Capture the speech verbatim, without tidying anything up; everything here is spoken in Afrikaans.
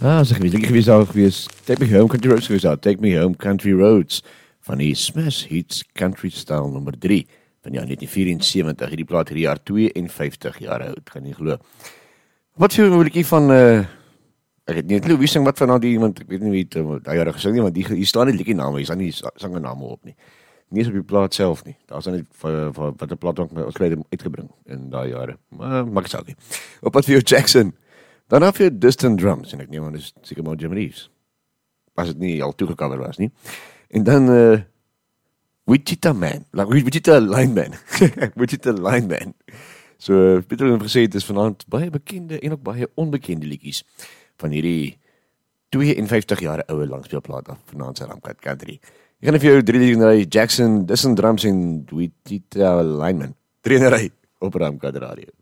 Ah, zeg geweest, geweest al geweest. Take Me Home Country Roads geweest al. Take Me Home Country Roads van die Smash Hits Country Style nummer drie van jaar negentien vierensewentig. Hierdie plaat hierdie jaar tweeënvyftig jaar oud, kan nie glo. Wat vir 'n liedjie van uh, ek het nie net wie sing wat van al die, want ek weet nie wie het daai jare gesing nie, want die hier staan nie liedjie name, hier staan nie sangename op nie. Nie eens op die plaat self nie. Daar's net vir vir wat 'n plaat ons kry uitgebring in daai jare. Maar maak saak nie. Op wat vir jou Jackson. Dan af vir Distant Drums, en ek neem aan, dis seker maar Jim Reeves. As het nie al toegecover was nie. En dan uh, Wichita Man, like Wichita Lineman. Wichita Lineman. So, uh, Pieter het gesê, het is vanaand baie bekende en ook baie onbekende liedjies van hierdie tweeënvyftig jaar oude langspeelplaat af vanaand sy Ramkat Country. Ek gaan vir jou drie liedjies ry, Jackson, Distant Drums en Wichita Lineman. Drie in 'n ry op Ramkat Radio.